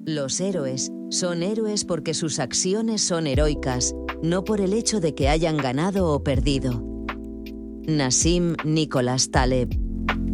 Los héroes son héroes porque sus acciones son heroicas, no por el hecho de que hayan ganado o perdido. Nassim Nicholas Taleb.